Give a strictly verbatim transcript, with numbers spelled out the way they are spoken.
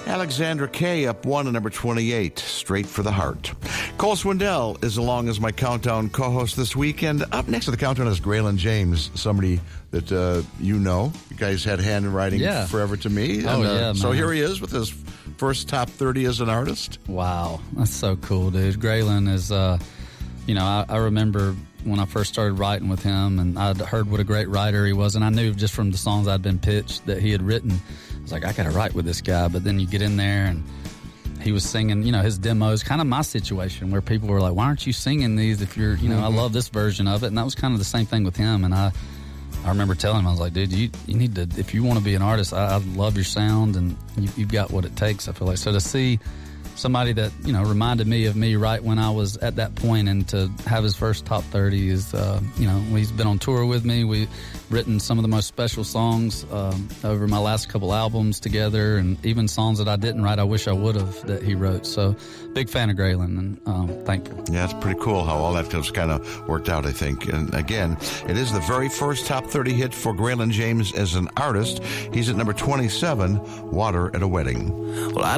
Alexandra Kay up one at number twenty-eight, Straight for the Heart. Cole Swindell is along as my Countdown co-host this weekend. Up next to the Countdown is Graylin James, somebody that uh, you know. You guys had handwriting yeah. forever to me. And, oh, yeah, uh, man. So here he is with his first top thirty as an artist. Wow, that's so cool, dude. Graylin is, uh, you know, I, I remember when I first started writing with him, and I'd heard what a great writer he was, and I knew just from the songs I'd been pitched that he had written. I was like, I got to write with this guy. But then you get in there, and he was singing, you know, his demos, kind of my situation where people were like, why aren't you singing these if you're, you know, mm-hmm. I love this version of it. And that was kind of the same thing with him. And I I remember telling him, I was like, dude, you, you need to, if you want to be an artist, I, I love your sound, and you, you've got what it takes, I feel like. So to see somebody that, you know, reminded me of me right when I was at that point, and to have his first top thirty is, uh, you know, he's been on tour with me. We've written some of the most special songs um, over my last couple albums together, and even songs that I didn't write, I wish I would have, that he wrote. So big fan of Graylin, and um, thankful. Yeah, it's pretty cool how all that just kind of worked out, I think. And again, it is the very first top thirty hit for Graylin James as an artist. He's at number twenty-seven, Water at a Wedding. Well, I